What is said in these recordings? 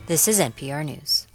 This is NPR News.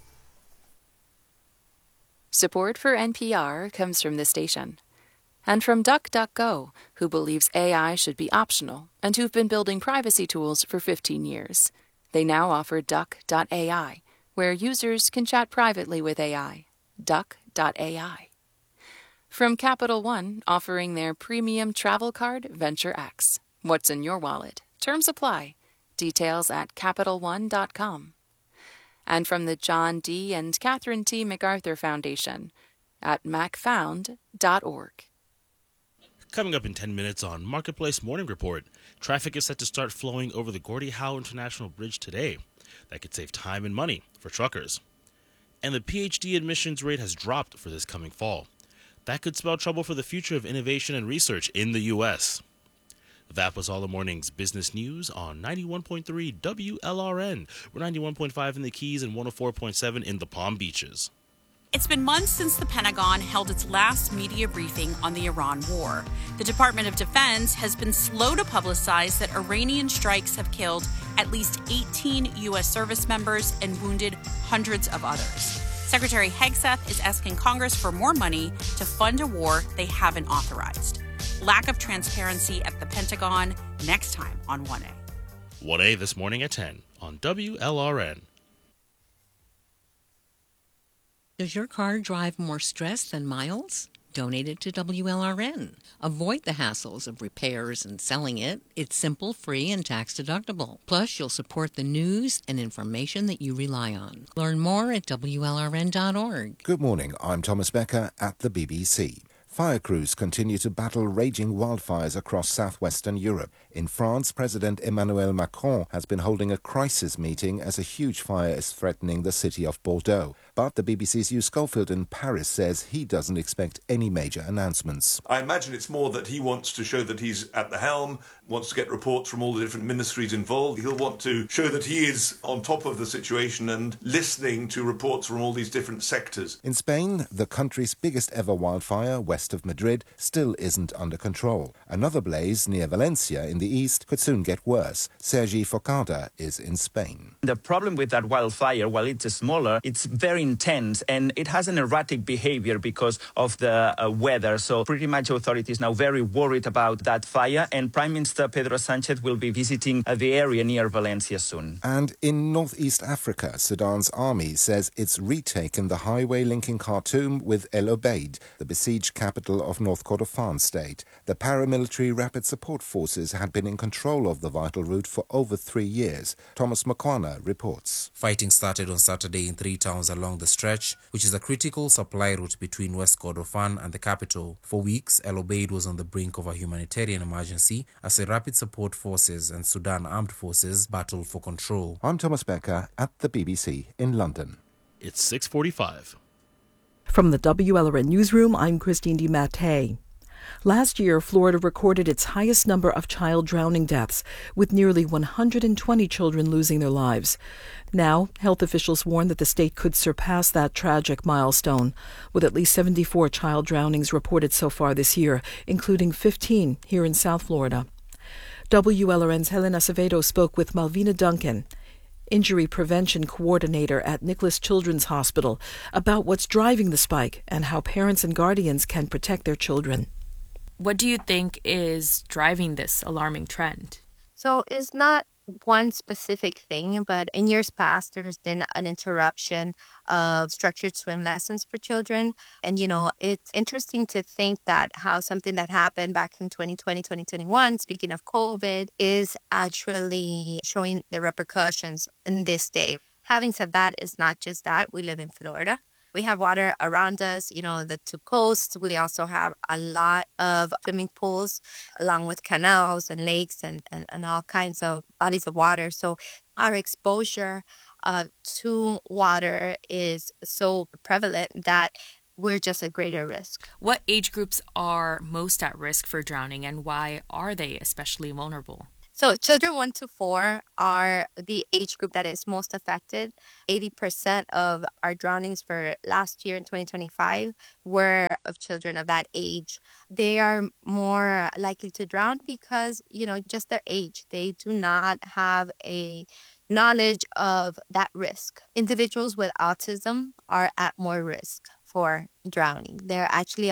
Support for NPR comes from this station and from DuckDuckGo, who believes AI should be optional and who've been building privacy tools for 15 years. They now offer Duck.ai, where users can chat privately with AI. Duck.ai. From Capital One, offering their premium travel card, Venture X. What's in your wallet? Terms apply. Details at CapitalOne.com. And from the John D. and Catherine T. MacArthur Foundation at macfound.org. Coming up in 10 minutes on Marketplace Morning Report, traffic is set to start flowing over the Gordie Howe International Bridge today. That could save time and money for truckers. And the PhD admissions rate has dropped for this coming fall. That could spell trouble for the future of innovation and research in the U.S. That was all the morning's business news on 91.3 WLRN. We're 91.5 in the Keys and 104.7 in the Palm Beaches. It's been months since the Pentagon held its last media briefing on the Iran war. The Department of Defense has been slow to publicize that Iranian strikes have killed at least 18 U.S. service members and wounded hundreds of others. Secretary Hegseth is asking Congress for more money to fund a war they haven't authorized. Lack of transparency at the Pentagon, next time on 1A. 1A this morning at 10 on WLRN. Does your car drive more stress than miles? Donate it to WLRN. Avoid the hassles of repairs and selling it. It's simple, free, and tax-deductible. Plus, you'll support the news and information that you rely on. Learn more at WLRN.org. Good morning. I'm Thomas Becker at the BBC. Fire crews continue to battle raging wildfires across southwestern Europe. In France, President Emmanuel Macron has been holding a crisis meeting as a huge fire is threatening the city of Bordeaux. But the BBC's Hugh Schofield in Paris says he doesn't expect any major announcements. I imagine it's more that he wants to show that he's at the helm, wants to get reports from all the different ministries involved. He'll want to show that he is on top of the situation and listening to reports from all these different sectors. In Spain, the country's biggest ever wildfire, west of Madrid, still isn't under control. Another blaze near Valencia in the east could soon get worse. Sergi Focada is in Spain. The problem with that wildfire, while it's smaller, it's very intense and it has an erratic behavior because of the weather. So pretty much authorities now very worried about that fire, and Prime Minister Pedro Sánchez will be visiting the area near Valencia soon. And in northeast Africa, Sudan's army says it's retaken the highway linking Khartoum with El Obeid, the besieged capital of North Kordofan state. The paramilitary rapid support forces had been in control of the vital route for over 3 years. Thomas Makwana reports. Fighting started on Saturday in 3 towns along the stretch, which is a critical supply route between West Kordofan and the capital. For weeks, El Obeid was on the brink of a humanitarian emergency as the rapid support forces and Sudan armed forces battled for control. I'm Thomas Becker at the BBC in London. It's 6:45. From the WLRN Newsroom, I'm Christine DiMattei. Last year, Florida recorded its highest number of child drowning deaths, with nearly 120 children losing their lives. Now, health officials warn that the state could surpass that tragic milestone, with at least 74 child drownings reported so far this year, including 15 here in South Florida. WLRN's Helena Acevedo spoke with Malvina Duncan, injury prevention coordinator at Nicholas Children's Hospital, about what's driving the spike and how parents and guardians can protect their children. What do you think is driving this alarming trend? So it's not one specific thing, but in years past, there's been an interruption of structured swim lessons for children. And, it's interesting to think that how something that happened back in 2020, 2021, speaking of COVID, is actually showing the repercussions in this day. Having said that, it's not just that. We live in Florida. We have water around us, the two coasts. We also have a lot of swimming pools along with canals and lakes and all kinds of bodies of water. So our exposure to water is so prevalent that we're just at greater risk. What age groups are most at risk for drowning, and why are they especially vulnerable? So children 1 to 4 are the age group that is most affected. 80% of our drownings for last year in 2025 were of children of that age. They are more likely to drown because, just their age. They do not have a knowledge of that risk. Individuals with autism are at more risk for drowning. They're actually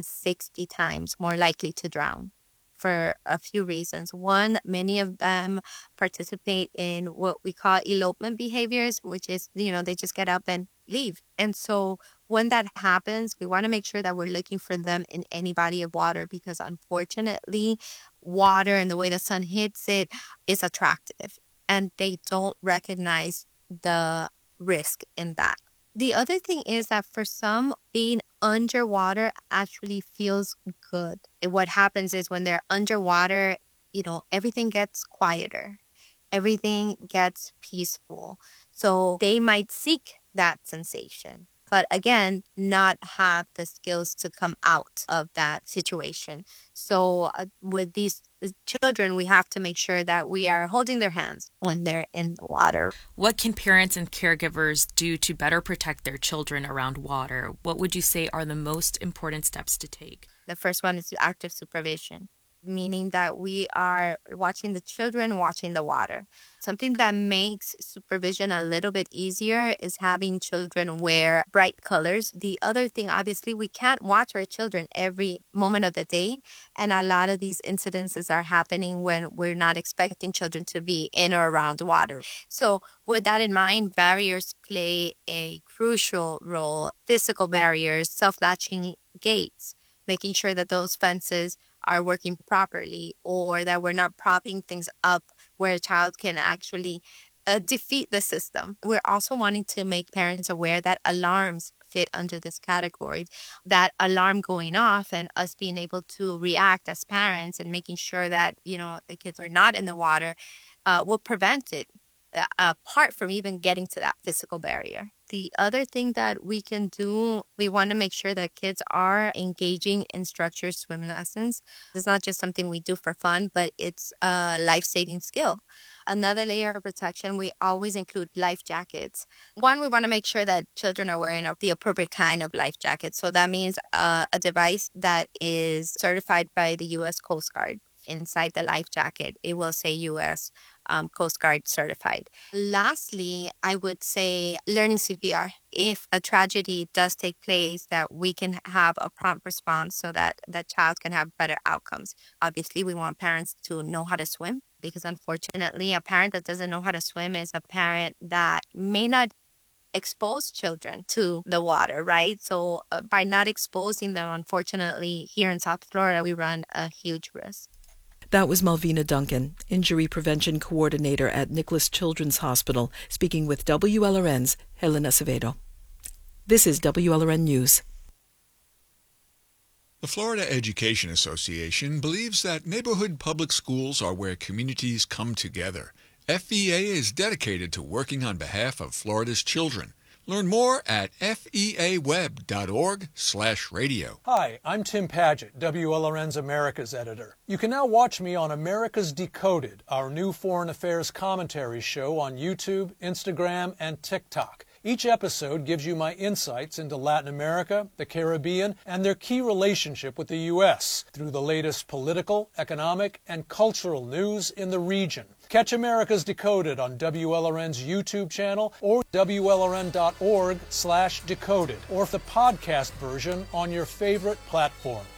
160 times more likely to drown for a few reasons. One, many of them participate in what we call elopement behaviors, which is, they just get up and leave. And so when that happens, we want to make sure that we're looking for them in any body of water, because unfortunately, water and the way the sun hits it is attractive, and they don't recognize the risk in that. The other thing is that for some, being underwater actually feels good. And what happens is when they're underwater, everything gets quieter. Everything gets peaceful. So they might seek that sensation, but again, not have the skills to come out of that situation. So with these children, we have to make sure that we are holding their hands when they're in the water. What can parents and caregivers do to better protect their children around water? What would you say are the most important steps to take? The first one is active supervision, meaning that we are watching the children, watching the water. Something that makes supervision a little bit easier is having children wear bright colors. The other thing, obviously, we can't watch our children every moment of the day. And a lot of these incidences are happening when we're not expecting children to be in or around water. So with that in mind, barriers play a crucial role. Physical barriers, self-latching gates, making sure that those fences are working properly, or that we're not propping things up where a child can actually defeat the system. We're also wanting to make parents aware that alarms fit under this category. That alarm going off and us being able to react as parents and making sure that, the kids are not in the water will prevent it, apart from even getting to that physical barrier. The other thing that we can do, we want to make sure that kids are engaging in structured swim lessons. It's not just something we do for fun, but it's a life-saving skill. Another layer of protection, we always include life jackets. One, we want to make sure that children are wearing the appropriate kind of life jacket. So that means a device that is certified by the U.S. Coast Guard. Inside the life jacket, it will say U.S. Coast Guard certified. Lastly, I would say learning CPR. If a tragedy does take place, that we can have a prompt response so that the child can have better outcomes. Obviously, we want parents to know how to swim, because unfortunately, a parent that doesn't know how to swim is a parent that may not expose children to the water, right? So by not exposing them, unfortunately, here in South Florida, we run a huge risk. That was Malvina Duncan, Injury Prevention Coordinator at Nicholas Children's Hospital, speaking with WLRN's Helen Acevedo. This is WLRN News. The Florida Education Association believes that neighborhood public schools are where communities come together. FEA is dedicated to working on behalf of Florida's children. Learn more at feaweb.org/radio. Hi, I'm Tim Padgett, WLRN's America's editor. You can now watch me on America's Decoded, our new foreign affairs commentary show on YouTube, Instagram, and TikTok. Each episode gives you my insights into Latin America, the Caribbean, and their key relationship with the U.S. through the latest political, economic, and cultural news in the region. Catch America's Decoded on WLRN's YouTube channel or WLRN.org/decoded, or the podcast version on your favorite platform.